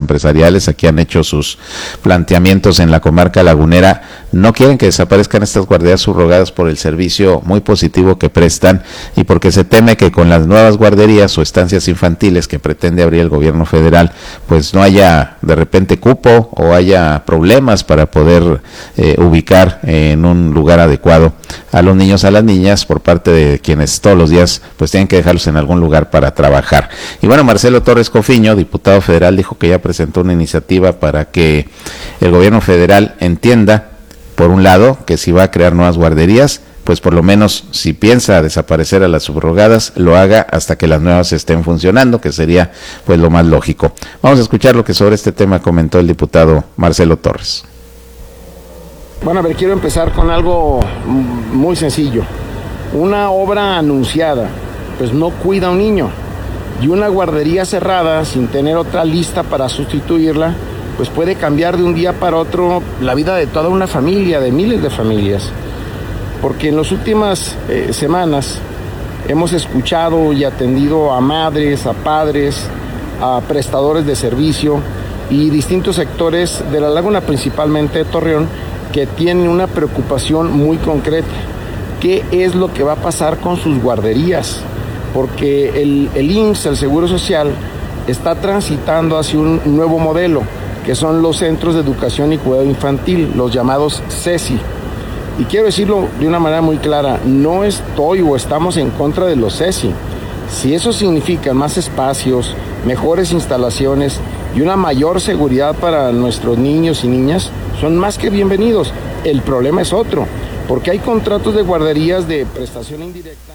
empresariales aquí han hecho sus planteamientos en la comarca lagunera. No quieren que desaparezcan estas guarderías subrogadas por el servicio muy positivo que prestan y porque se teme que con las nuevas guarderías o estancias infantiles que pretende abrir el gobierno federal, pues no haya de repente cupo o haya problemas para poder ubicar en un lugar adecuado a los niños, a las niñas, por parte de quienes todos los días pues tienen que dejarlos en algún lugar para trabajar. Y bueno, Marcelo Torres Cofiño, diputado federal, dijo que ya presentó una iniciativa para que el gobierno federal entienda, por un lado, que si va a crear nuevas guarderías, pues por lo menos si piensa desaparecer a las subrogadas, lo haga hasta que las nuevas estén funcionando, que sería pues lo más lógico. Vamos a escuchar lo que sobre este tema comentó el diputado Marcelo Torres. Bueno, a ver, quiero empezar con algo muy sencillo. Una obra anunciada, pues no cuida a un niño. Y una guardería cerrada, sin tener otra lista para sustituirla, pues puede cambiar de un día para otro la vida de toda una familia, de miles de familias. Porque en las últimas semanas hemos escuchado y atendido a madres, a padres, a prestadores de servicio y distintos sectores de la laguna, principalmente de Torreón, que tienen una preocupación muy concreta. ¿Qué es lo que va a pasar con sus guarderías? Porque el IMSS, el Seguro Social, está transitando hacia un nuevo modelo, que son los Centros de Educación y Cuidado Infantil, los llamados CESI. Y quiero decirlo de una manera muy clara, no estoy o estamos en contra de los CESI. Si eso significa más espacios, mejores instalaciones y una mayor seguridad para nuestros niños y niñas, son más que bienvenidos. El problema es otro, porque hay contratos de guarderías de prestación indirecta.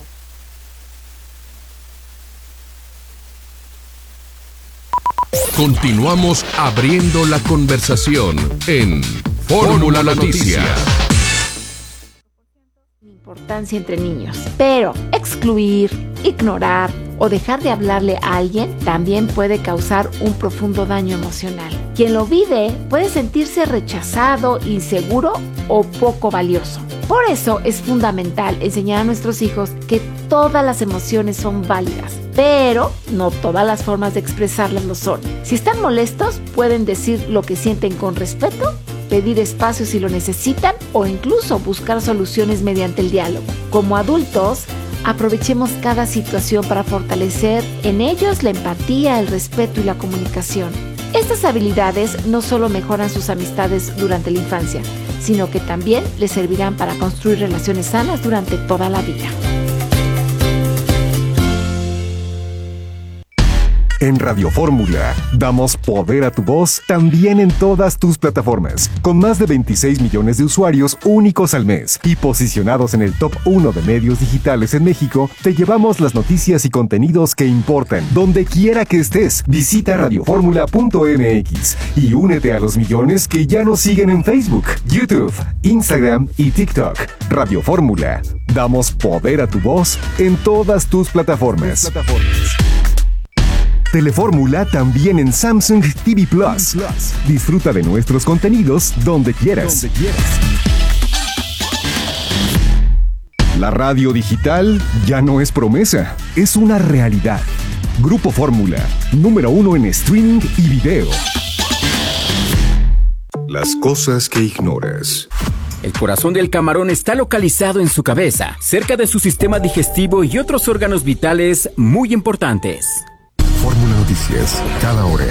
Continuamos abriendo la conversación en Fórmula Noticias. Importancia entre niños, pero excluir, ignorar o dejar de hablarle a alguien también puede causar un profundo daño emocional. Quien lo vive puede sentirse rechazado, inseguro o poco valioso. Por eso es fundamental enseñar a nuestros hijos que todas las emociones son válidas, pero no todas las formas de expresarlas lo son. Si están molestos, pueden decir lo que sienten con respeto, pedir espacio si lo necesitan o incluso buscar soluciones mediante el diálogo. Como adultos, aprovechemos cada situación para fortalecer en ellos la empatía, el respeto y la comunicación. Estas habilidades no solo mejoran sus amistades durante la infancia, sino que también les servirán para construir relaciones sanas durante toda la vida. En Radio Fórmula, damos poder a tu voz también en todas tus plataformas, con más de 26 millones de usuarios únicos al mes y posicionados en el top 1 de medios digitales en México. Te llevamos las noticias y contenidos que importan, donde quiera que estés. Visita radioformula.mx y únete a los millones que ya nos siguen en Facebook, YouTube, Instagram y TikTok. Radio Fórmula, damos poder a tu voz en todas tus plataformas. Telefórmula también en Samsung TV Plus. Disfruta de nuestros contenidos donde quieras. La radio digital ya no es promesa, es una realidad. Grupo Fórmula, número 1 en streaming y video. Las cosas que ignoras. El corazón del camarón está localizado en su cabeza, cerca de su sistema digestivo y otros órganos vitales muy importantes. Fórmula Noticias, cada hora.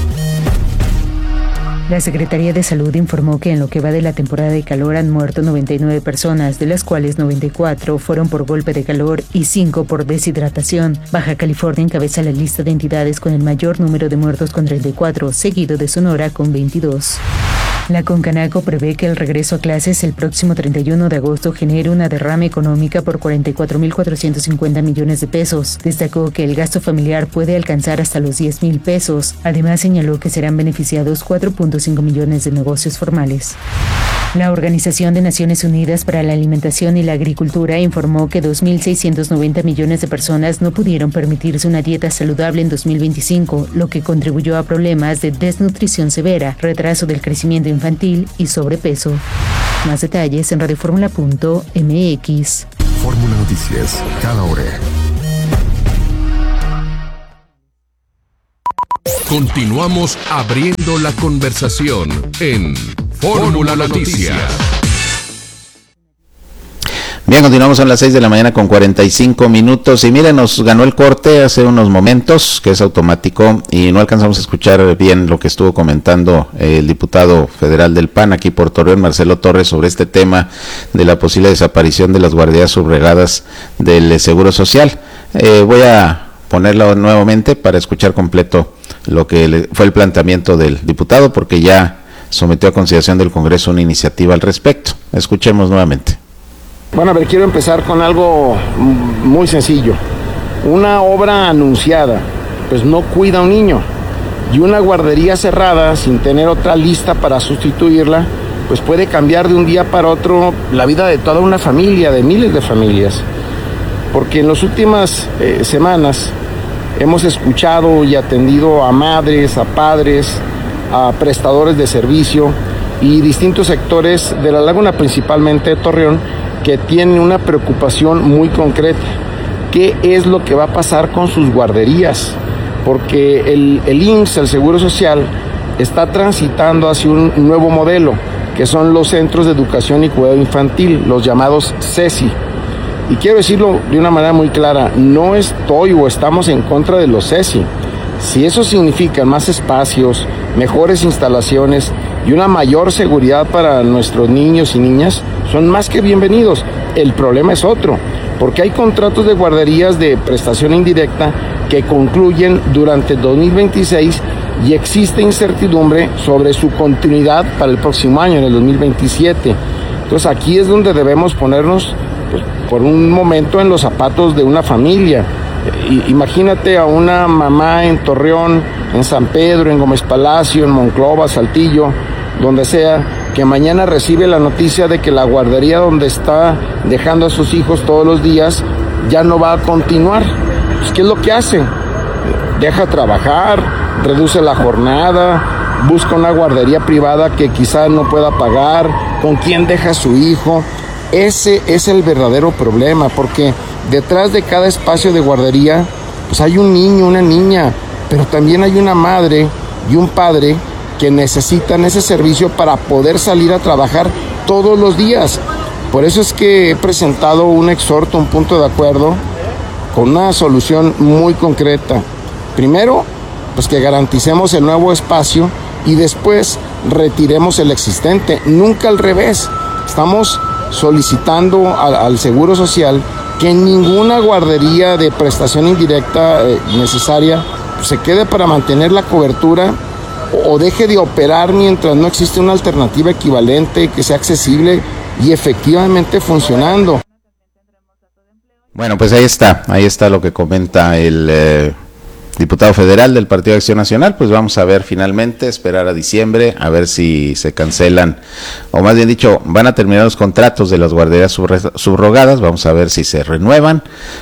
La Secretaría de Salud informó que en lo que va de la temporada de calor han muerto 99 personas, de las cuales 94 fueron por golpe de calor y 5 por deshidratación. Baja California encabeza la lista de entidades con el mayor número de muertos con 34, seguido de Sonora con 22. La Concanaco prevé que el regreso a clases el próximo 31 de agosto genere una derrama económica por 44,450 millones de pesos. Destacó que el gasto familiar puede alcanzar hasta los 10,000 pesos. Además, señaló que serán beneficiados 4,5 millones de negocios formales. La Organización de Naciones Unidas para la Alimentación y la Agricultura informó que 2,690 millones de personas no pudieron permitirse una dieta saludable en 2025, lo que contribuyó a problemas de desnutrición severa, retraso del crecimiento infantil y sobrepeso. Más detalles en radioformula.mx. Fórmula Noticias, cada hora. Continuamos abriendo la conversación en Fórmula Noticias. Bien, continuamos, son las 6 de la mañana con 45 minutos y miren, nos ganó el corte hace unos momentos, que es automático, y no alcanzamos a escuchar bien lo que estuvo comentando el diputado federal del PAN aquí por Torreón, Marcelo Torres, sobre este tema de la posible desaparición de las guarderías subrogadas del Seguro Social. Voy a ponerlo nuevamente para escuchar completo lo que fue el planteamiento del diputado, porque ya sometió a consideración del Congreso una iniciativa al respecto. Escuchemos nuevamente. Bueno, a ver, quiero empezar con algo muy sencillo. Una obra anunciada, pues no cuida a un niño. Y una guardería cerrada, sin tener otra lista para sustituirla, pues puede cambiar de un día para otro la vida de toda una familia, de miles de familias. Porque en las últimas semanas hemos escuchado y atendido a madres, a padres, a prestadores de servicio y distintos sectores de la laguna, principalmente de Torreón, que tienen una preocupación muy concreta. ¿Qué es lo que va a pasar con sus guarderías? Porque el IMSS, el Seguro Social, está transitando hacia un nuevo modelo, que son los Centros de Educación y Cuidado Infantil, los llamados CESI. Y quiero decirlo de una manera muy clara, no estoy o estamos en contra de los CESI. Si eso significa más espacios, mejores instalaciones y una mayor seguridad para nuestros niños y niñas, son más que bienvenidos. El problema es otro, porque hay contratos de guarderías de prestación indirecta que concluyen durante 2026 y existe incertidumbre sobre su continuidad para el próximo año, en el 2027. Entonces aquí es donde debemos ponernos, pues, por un momento en los zapatos de una familia. Imagínate a una mamá en Torreón, en San Pedro, en Gómez Palacio, en Monclova, Saltillo, donde sea, que mañana recibe la noticia de que la guardería donde está dejando a sus hijos todos los días ya no va a continuar. Pues, ¿qué es lo que hace? Deja trabajar, reduce la jornada, busca una guardería privada que quizá no pueda pagar, con quién deja a su hijo. Ese es el verdadero problema, porque detrás de cada espacio de guardería, pues hay un niño, una niña, pero también hay una madre y un padre que necesitan ese servicio para poder salir a trabajar todos los días. Por eso es que he presentado un exhorto, un punto de acuerdo, con una solución muy concreta. Primero, pues que garanticemos el nuevo espacio y después retiremos el existente, nunca al revés. Estamos solicitando al Seguro Social que ninguna guardería de prestación indirecta necesaria se quede para mantener la cobertura o deje de operar mientras no existe una alternativa equivalente que sea accesible y efectivamente funcionando. Bueno, pues ahí está lo que comenta el diputado federal del Partido de Acción Nacional. Pues vamos a ver finalmente, esperar a diciembre, a ver si se cancelan, o más bien dicho, van a terminar los contratos de las guarderías subrogadas, vamos a ver si se renuevan.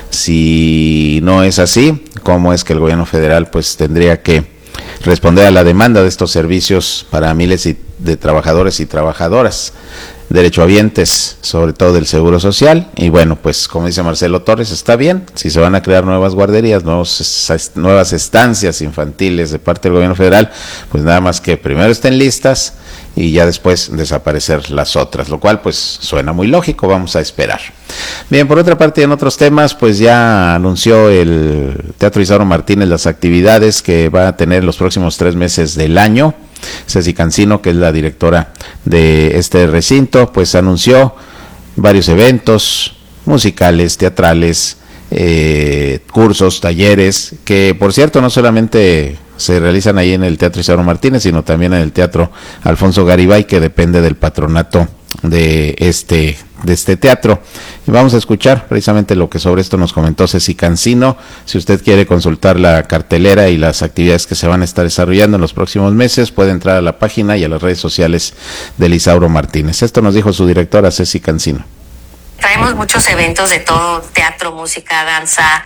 Si no es así, cómo es que el gobierno federal pues tendría que responder a la demanda de estos servicios para miles de trabajadores y trabajadoras, derechohabientes, sobre todo del Seguro Social. Y bueno, pues como dice Marcelo Torres, está bien, si se van a crear nuevas guarderías, nuevas estancias infantiles de parte del gobierno federal, pues nada más que primero estén listas y ya después desaparecer las otras, lo cual pues suena muy lógico, vamos a esperar. Bien, por otra parte, en otros temas, pues ya anunció el Teatro Isauro Martínez las actividades que va a tener los próximos 3 meses del año. Ceci Cancino, que es la directora de este recinto, pues anunció varios eventos musicales, teatrales, cursos, talleres, que por cierto no solamente se realizan ahí en el Teatro Isauro Martínez, sino también en el Teatro Alfonso Garibay, que depende del patronato de este teatro. Y vamos a escuchar precisamente lo que sobre esto nos comentó Ceci Cancino. Si usted quiere consultar la cartelera y las actividades que se van a estar desarrollando en los próximos meses, puede entrar a la página y a las redes sociales del Isauro Martínez. Esto nos dijo su directora Ceci Cancino. traemos muchos eventos de todo, teatro, música, danza,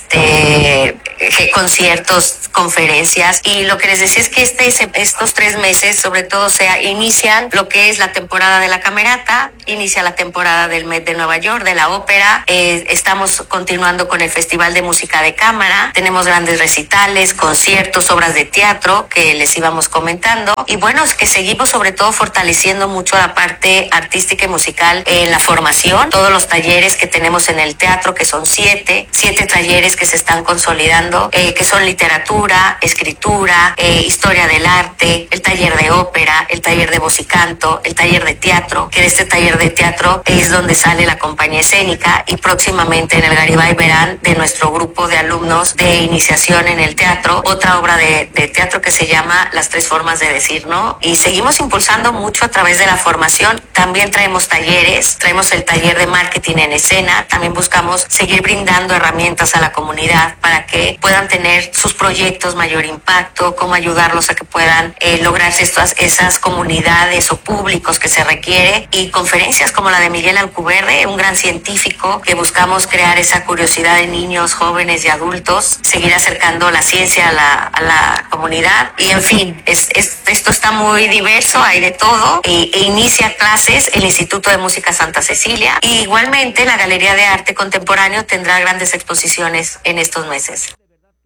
conciertos, conferencias, y lo que les decía es que estos 3 meses sobre todo inician lo que es la temporada de la Camerata, inicia la temporada del Met de Nueva York, de la ópera, estamos continuando con el Festival de Música de Cámara, tenemos grandes recitales, conciertos, obras de teatro que les íbamos comentando, y bueno, es que seguimos sobre todo fortaleciendo mucho la parte artística y musical en la formación, todos los talleres que tenemos en el teatro, que son 7 talleres que se están consolidando, que son literatura, escritura, historia del arte, el taller de ópera, el taller de voz y canto, el taller de teatro, que de este taller de teatro es donde sale la compañía escénica, y próximamente en el Garibay verán de nuestro grupo de alumnos de iniciación en el teatro otra obra de teatro que se llama Las 3 formas de decir, ¿no? Y seguimos impulsando mucho a través de la formación. También traemos talleres, traemos el taller de marketing en escena, también buscamos seguir brindando herramientas a la comunidad para que puedan tener sus proyectos mayor impacto, cómo ayudarlos a que puedan lograrse esas comunidades o públicos que se requiere, y conferencias como la de Miguel Alcuberde, un gran científico, que buscamos crear esa curiosidad de niños, jóvenes y adultos, seguir acercando la ciencia a la comunidad, y en fin, esto está muy diverso, hay de todo, e inicia clases el Instituto de Música Santa Cecilia, y igualmente la Galería de Arte Contemporáneo tendrá grandes exposiciones en estos meses.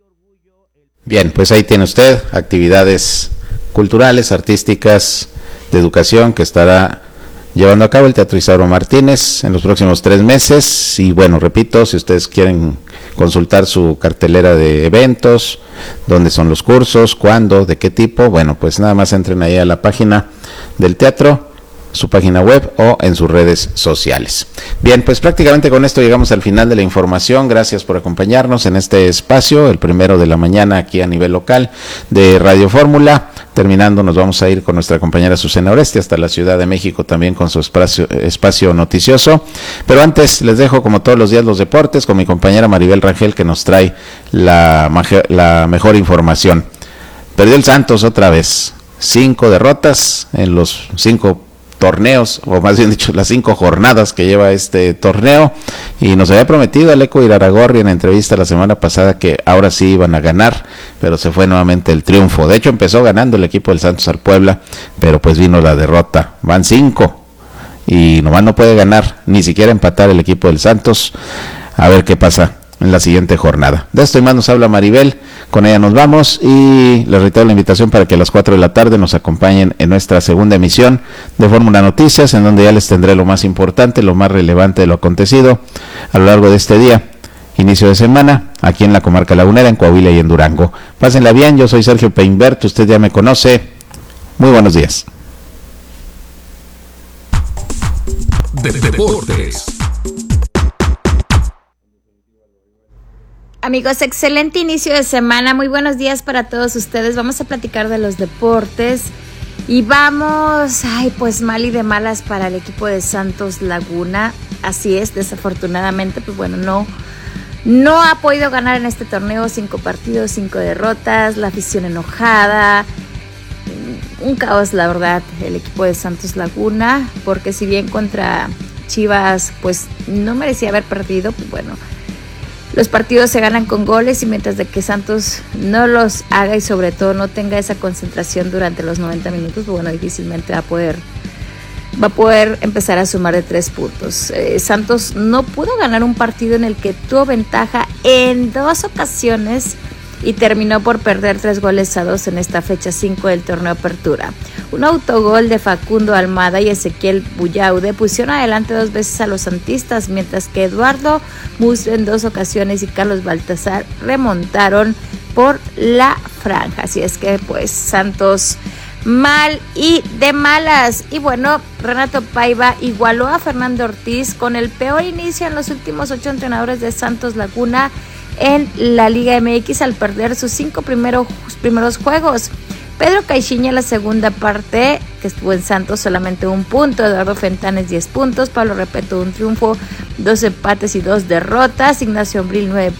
Bien, pues ahí tiene usted actividades culturales, artísticas, de educación que estará llevando a cabo el Teatro Isauro Martínez en los próximos 3 meses. Y bueno, repito, si ustedes quieren consultar su cartelera de eventos, dónde son los cursos, cuándo, de qué tipo, bueno, pues nada más entren ahí a la página del teatro, su página web o en sus redes sociales. Bien, pues prácticamente con esto llegamos al final de la información. Gracias por acompañarnos en este espacio, el primero de la mañana aquí a nivel local de Radio Fórmula. Terminando, nos vamos a ir con nuestra compañera Susana Oresti hasta la Ciudad de México, también con su espacio noticioso. Pero antes les dejo, como todos los días, los deportes con mi compañera Maribel Rangel, que nos trae la mejor información. Perdió el Santos otra vez, 5 derrotas en los 5 torneos, o más bien dicho, las 5 jornadas que lleva este torneo, y nos había prometido Aleco Iraragorri en entrevista la semana pasada que ahora sí iban a ganar, pero se fue nuevamente el triunfo. De hecho, empezó ganando el equipo del Santos al Puebla, pero pues vino la derrota. Van 5 y nomás no puede ganar, ni siquiera empatar el equipo del Santos. A ver qué pasa en la siguiente jornada. De esto y más nos habla Maribel, con ella nos vamos, y les reitero la invitación para que a las 4 de la tarde nos acompañen en nuestra segunda emisión de Fórmula Noticias, en donde ya les tendré lo más importante, lo más relevante de lo acontecido a lo largo de este día, inicio de semana, aquí en la comarca lagunera, en Coahuila y en Durango. Pásenla bien, yo soy Sergio Peinbert, usted ya me conoce. Muy buenos días. Deportes. Amigos, excelente inicio de semana, muy buenos días para todos ustedes. Vamos a platicar de los deportes y vamos, pues mal y de malas para el equipo de Santos Laguna. Así es, desafortunadamente, pues bueno, no ha podido ganar en este torneo. 5 partidos, 5 derrotas, la afición enojada, un caos, la verdad, el equipo de Santos Laguna, porque si bien contra Chivas pues no merecía haber perdido, pues bueno, los partidos se ganan con goles, y mientras de que Santos no los haga y sobre todo no tenga esa concentración durante los 90 minutos, bueno, difícilmente va a poder empezar a sumar de 3 puntos. Santos no pudo ganar un partido en el que tuvo ventaja en 2 ocasiones y terminó por perder 3-2 en esta fecha 5 del torneo Apertura. Un autogol de Facundo Almada y Ezequiel Bullaude pusieron adelante 2 veces a los santistas, mientras que Eduardo Mustre en 2 ocasiones y Carlos Baltazar remontaron por la franja. Así es que pues Santos mal y de malas. Y bueno, Renato Paiva igualó a Fernando Ortiz con el peor inicio en los últimos 8 entrenadores de Santos Laguna en la Liga MX al perder sus 5 primeros juegos. Pedro Caixinha en la segunda parte, que estuvo en Santos, solamente 1 punto. Eduardo Fentanes 10 puntos. Pablo Repeto 1 triunfo, 2 empates y 2 derrotas. Ignacio Ambriz 9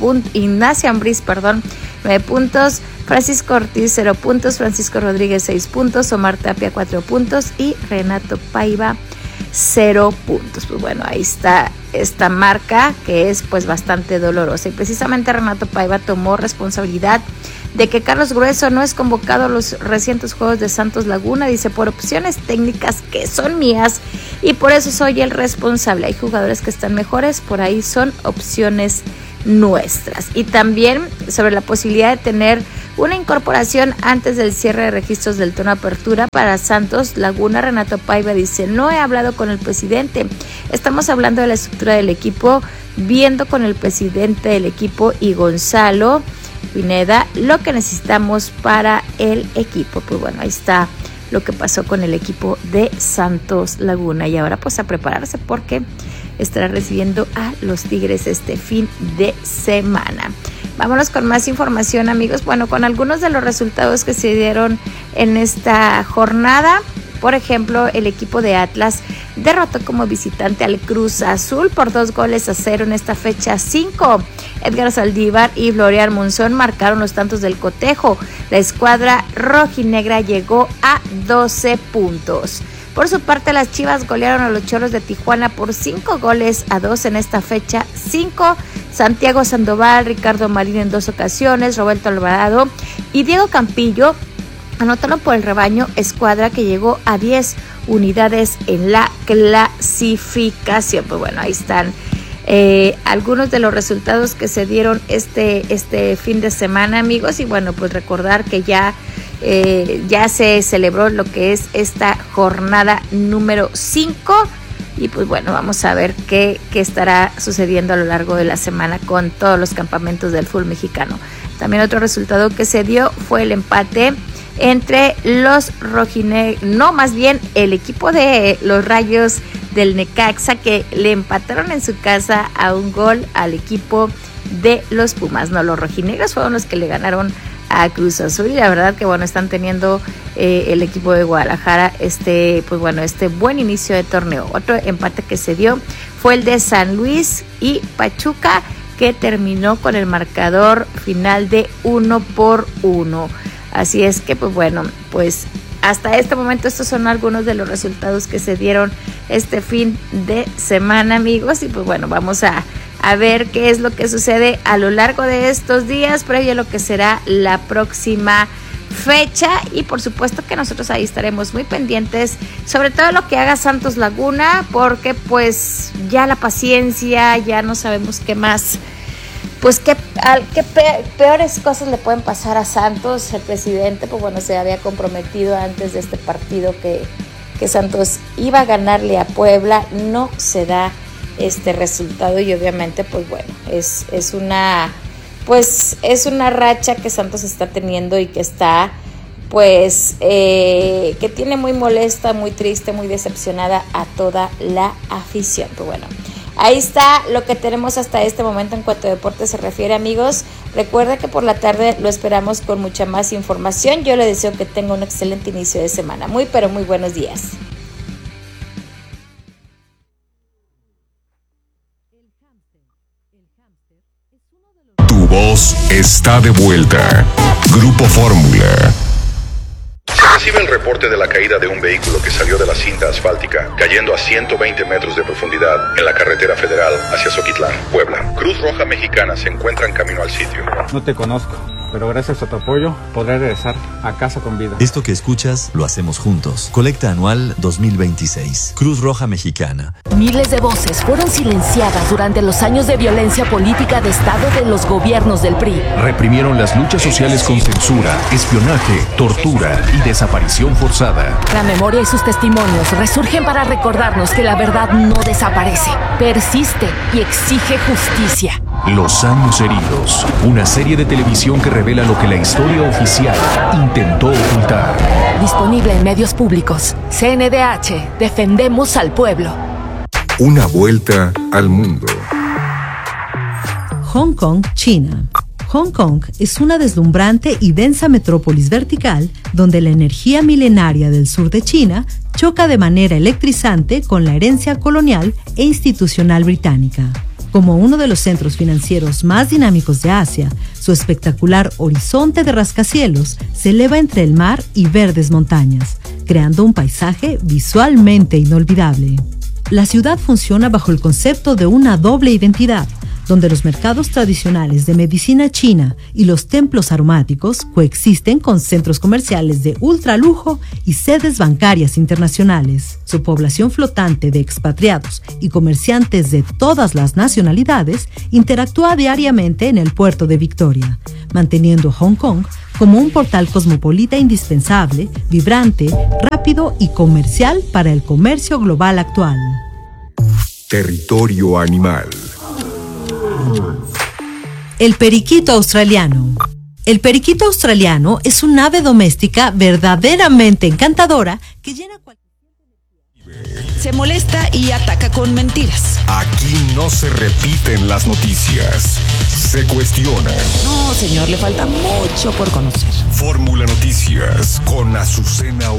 puntos. Francisco Ortiz 0 puntos. Francisco Rodríguez 6 puntos. Omar Tapia 4 puntos. Y Renato Paiva 0 puntos. Pues bueno, ahí está esta marca que es pues bastante dolorosa. Y precisamente Renato Paiva tomó responsabilidad de que Carlos Grueso no es convocado a los recientes juegos de Santos Laguna. Dice, por opciones técnicas que son mías y por eso soy el responsable. Hay jugadores que están mejores, por ahí son opciones nuestras. Y también sobre la posibilidad de tener una incorporación antes del cierre de registros del torneo Apertura para Santos Laguna, Renato Paiva dice, no he hablado con el presidente, estamos hablando de la estructura del equipo, viendo con el presidente del equipo y Gonzalo Pineda lo que necesitamos para el equipo. Pues bueno, ahí está lo que pasó con el equipo de Santos Laguna y ahora pues a prepararse porque estará recibiendo a los Tigres este fin de semana. Vámonos con más información, amigos. Bueno, con algunos de los resultados que se dieron en esta jornada. Por ejemplo, el equipo de Atlas derrotó como visitante al Cruz Azul por 2-0 en esta fecha 5. Edgar Saldívar y Florian Monzón marcaron los tantos del cotejo. La escuadra rojinegra llegó a 12 puntos. Por su parte, las Chivas golearon a los Choros de Tijuana por 5-2 en esta fecha 5. Santiago Sandoval, Ricardo Marín en 2 ocasiones, Roberto Alvarado y Diego Campillo anotaron por el rebaño, escuadra que llegó a 10 unidades en la clasificación. Pues bueno, ahí están algunos de los resultados que se dieron este fin de semana, amigos. Y bueno, pues recordar que ya se celebró lo que es esta jornada número 5. Y pues bueno, vamos a ver qué estará sucediendo a lo largo de la semana con todos los campamentos del fútbol mexicano. También otro resultado que se dio fue el empate entre los rojinegros, no, más bien el equipo de los Rayos del Necaxa, que le empataron en su casa a 1-0 al equipo de los Pumas. No, los rojinegros fueron los que le ganaron a Cruz Azul y la verdad que bueno, están teniendo el equipo de Guadalajara este buen inicio de torneo. Otro empate que se dio fue el de San Luis y Pachuca, que terminó con el marcador final de 1-1. Así es que pues bueno, pues hasta este momento estos son algunos de los resultados que se dieron este fin de semana, amigos. Y pues bueno, vamos a ver qué es lo que sucede a lo largo de estos días previo a lo que será la próxima fecha. Y por supuesto que nosotros ahí estaremos muy pendientes sobre todo lo que haga Santos Laguna, porque pues ya la paciencia, ya no sabemos qué más, pues qué peores cosas le pueden pasar a Santos. El presidente pues bueno, se había comprometido antes de este partido que Santos iba a ganarle a Puebla. No se da este resultado y obviamente pues bueno, es una racha que Santos está teniendo y que está pues que tiene muy molesta, muy triste, muy decepcionada a toda la afición. Pues bueno, ahí está lo que tenemos hasta este momento en cuanto a deportes se refiere, amigos. Recuerda que por la tarde lo esperamos con mucha más información. Yo le deseo que tenga un excelente inicio de semana. Muy pero muy buenos días. Tu voz está de vuelta. Grupo Fórmula. Se recibe el reporte de la caída de un vehículo que salió de la cinta asfáltica, cayendo a 120 metros de profundidad en la carretera federal hacia Zoquitlán, Puebla. Cruz Roja Mexicana se encuentra en camino al sitio. No te conozco, pero gracias a tu apoyo podré regresar a casa con vida. Esto que escuchas lo hacemos juntos. Colecta anual 2026. Cruz Roja Mexicana. Miles de voces fueron silenciadas durante los años de violencia política de Estado de los gobiernos del PRI. Reprimieron las luchas sociales con censura, espionaje, tortura y desaparición forzada. La memoria y sus testimonios resurgen para recordarnos que la verdad no desaparece, persiste y exige justicia. Los años heridos. Una serie de televisión que revela lo que la historia oficial intentó ocultar. Disponible en medios públicos. CNDH. Defendemos al pueblo. Una vuelta al mundo. Hong Kong, China. Hong Kong es una deslumbrante y densa metrópolis vertical donde la energía milenaria del sur de China choca de manera electrizante con la herencia colonial e institucional británica. Como uno de los centros financieros más dinámicos de Asia, su espectacular horizonte de rascacielos se eleva entre el mar y verdes montañas, creando un paisaje visualmente inolvidable. la ciudad funciona bajo el concepto de una doble identidad, donde los mercados tradicionales de medicina china y los templos aromáticos coexisten con centros comerciales de ultralujo y sedes bancarias internacionales. Su población flotante de expatriados y comerciantes de todas las nacionalidades interactúa diariamente en el puerto de Victoria, manteniendo Hong Kong como un portal cosmopolita indispensable, vibrante, rápido y comercial para el comercio global actual. Territorio animal. El periquito australiano. El periquito australiano es un ave doméstica verdaderamente encantadora que llena cualquier... Se molesta y ataca con mentiras. Aquí no se repiten las noticias, se cuestionan. No, señor, le falta mucho por conocer. Fórmula Noticias con Azucena